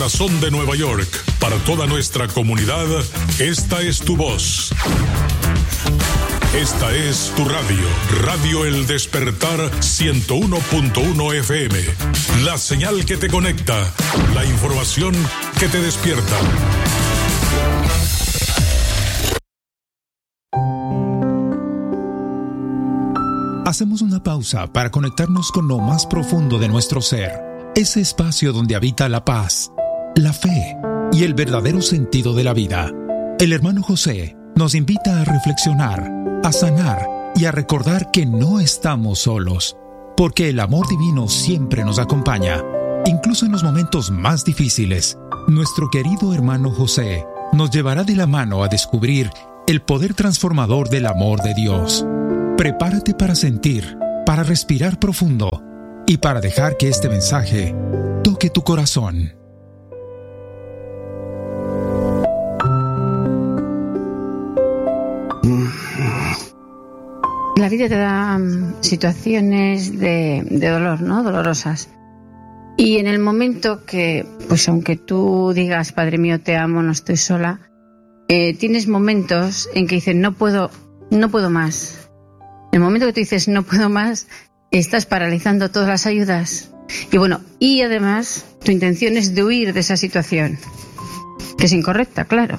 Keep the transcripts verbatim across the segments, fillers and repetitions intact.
Corazón de Nueva York, para toda nuestra comunidad, esta es tu voz. Esta es tu radio, Radio El Despertar ciento uno punto uno F M. La señal que te conecta, la información que te despierta. Hacemos una pausa para conectarnos con lo más profundo de nuestro ser, ese espacio donde habita la paz, la fe y el verdadero sentido de la vida. El hermano José nos invita a reflexionar, a sanar y a recordar que no estamos solos, porque el amor divino siempre nos acompaña, incluso en los momentos más difíciles. Nuestro querido hermano José nos llevará de la mano a descubrir el poder transformador del amor de Dios. Prepárate para sentir, para respirar profundo y para dejar que este mensaje toque tu corazón. La vida te da situaciones de, de dolor, ¿no? Dolorosas. Y en el momento que, pues aunque tú digas, Padre mío, te amo, no estoy sola, eh, tienes momentos en que dices, no puedo, no puedo más. En el momento que tú dices, no puedo más, estás paralizando todas las ayudas. Y bueno, y además, tu intención es de huir de esa situación, que es incorrecta, claro.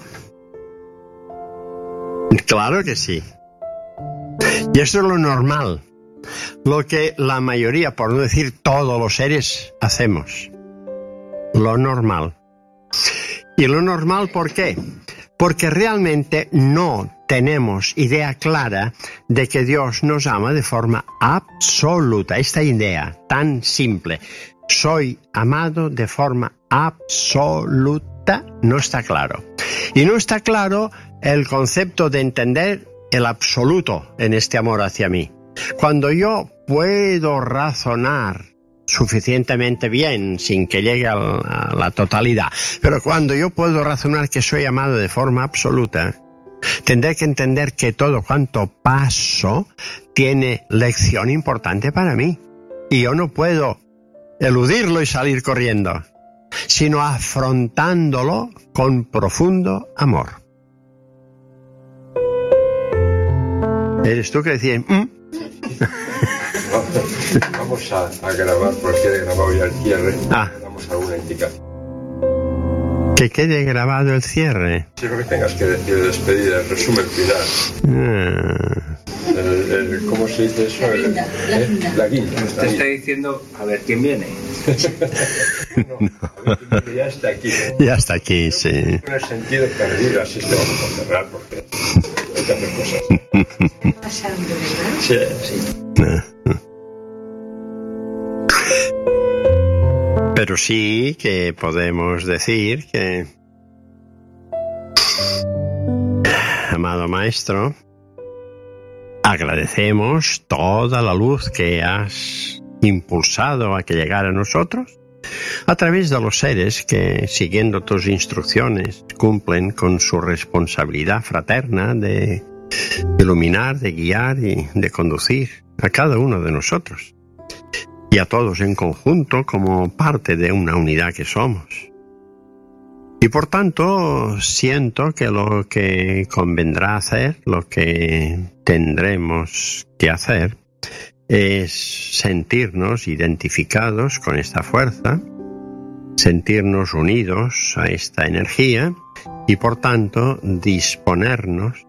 Claro que sí. Y eso es lo normal, lo que la mayoría, por no decir todos los seres, hacemos. Lo normal. ¿Y lo normal por qué? Porque realmente no tenemos idea clara de que Dios nos ama de forma absoluta. Esta idea tan simple, soy amado de forma absoluta, no está claro. Y no está claro el concepto de entender el absoluto en este amor hacia mí. Cuando yo puedo razonar suficientemente bien, sin que llegue a la totalidad, pero cuando yo puedo razonar que soy amado de forma absoluta, tendré que entender que todo cuanto paso tiene lección importante para mí. Y yo no puedo eludirlo y salir corriendo, sino afrontándolo con profundo amor. ¿Eres tú que decías? ¿Mm? Vamos a, a grabar, porque he grabado ya el cierre. Ah. Damos alguna indicación. Que quede grabado el cierre. Sí, lo que tengas que decir de despedida, el resumen final. Ah. El, el, ¿Cómo se dice eso? La guinda. La ¿Eh? guinda. La guinda. Usted está diciendo, a ver quién viene. No, a ver quién viene, ya está aquí. Ya está aquí, sí. En el sentido perdido, así te vamos a cerrar, porque hay que hacer cosas. Sí, sí. Pero sí que podemos decir que, amado Maestro, agradecemos toda la luz que has impulsado a que llegara a nosotros a través de los seres que, siguiendo tus instrucciones, cumplen con su responsabilidad fraterna de iluminar, de guiar y de conducir a cada uno de nosotros y a todos en conjunto como parte de una unidad que somos. Y por tanto siento que lo que convendrá hacer, lo que tendremos que hacer, es sentirnos identificados con esta fuerza, sentirnos unidos a esta energía y por tanto disponernos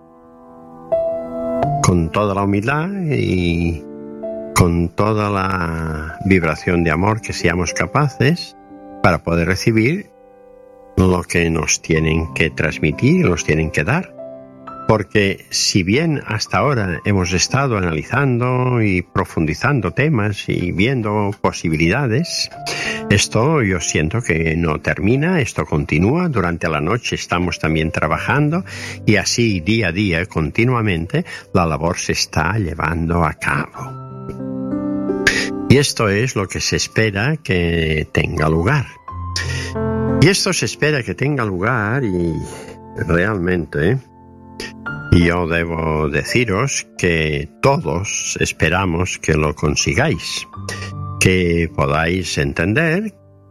con toda la humildad y con toda la vibración de amor que seamos capaces para poder recibir lo que nos tienen que transmitir y nos tienen que dar. Porque si bien hasta ahora hemos estado analizando y profundizando temas y viendo posibilidades, esto yo siento que no termina, esto continúa. Durante la noche estamos también trabajando y así día a día, continuamente, la labor se está llevando a cabo. Y esto es lo que se espera que tenga lugar. Y esto se espera que tenga lugar y realmente yo debo deciros que todos esperamos que lo consigáis, que podáis entender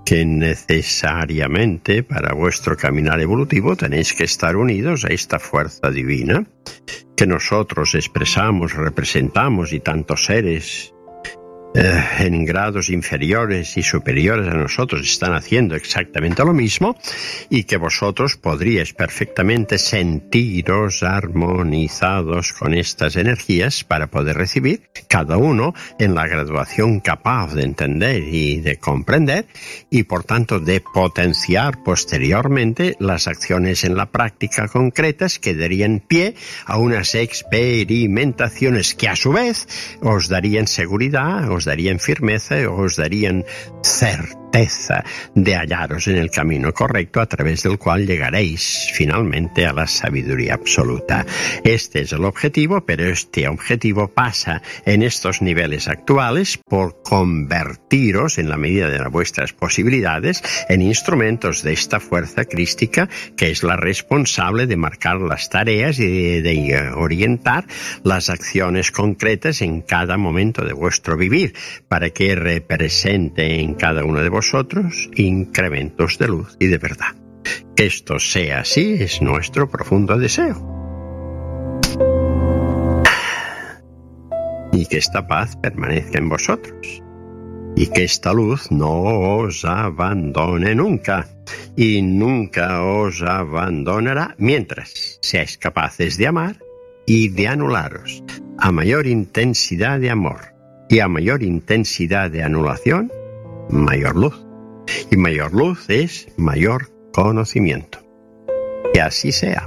que necesariamente para vuestro caminar evolutivo tenéis que estar unidos a esta fuerza divina que nosotros expresamos, representamos y tantos seres eh, en grados inferiores y superiores a nosotros están haciendo exactamente lo mismo, y que vosotros podríais perfectamente sentiros armonizados con estas energías para poder recibir, cada uno en la graduación capaz de entender y de comprender, y por tanto de potenciar posteriormente las acciones en la práctica concretas que darían pie a unas experimentaciones que a su vez os darían seguridad, os darían firmeza, os darían certeza de hallaros en el camino correcto a través del cual llegaréis finalmente a la sabiduría absoluta. Este es el objetivo, pero este objetivo pasa en estos niveles actuales por convertiros, en la medida de vuestras posibilidades, en instrumentos de esta fuerza crística que es la responsable de marcar las tareas y de, de orientar las acciones concretas en cada momento de vuestro vivir, para que represente en cada uno de vosotros incrementos de luz y de verdad. Que esto sea así es nuestro profundo deseo. Y que esta paz permanezca en vosotros. Y que esta luz no os abandone nunca. Y nunca os abandonará mientras seáis capaces de amar y de anularos. A mayor intensidad de amor y a mayor intensidad de anulación, mayor luz. Y mayor luz es mayor conocimiento. Que así sea.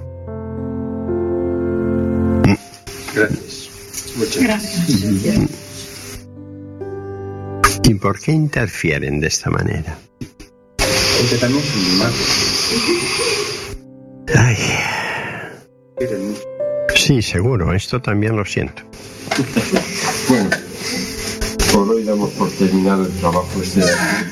Gracias. Muchas gracias. Gracias. ¿Y por qué interfieren de esta manera? Porque también son mi madre. Ay. Quieren mucho. Sí, seguro. Esto también lo siento. Bueno, por hoy damos por terminado el trabajo este de aquí.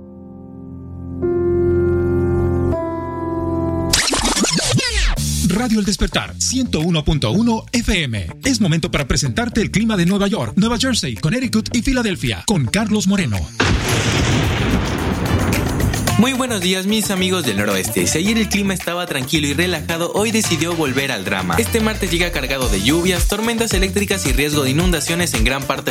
Radio El Despertar, ciento uno punto uno F M. Es momento para presentarte el clima de Nueva York, Nueva Jersey, Connecticut y Filadelfia, con Carlos Moreno. Muy buenos días, mis amigos del noroeste. Si ayer el clima estaba tranquilo y relajado, hoy decidió volver al drama. Este martes llega cargado de lluvias, tormentas eléctricas y riesgo de inundaciones en gran parte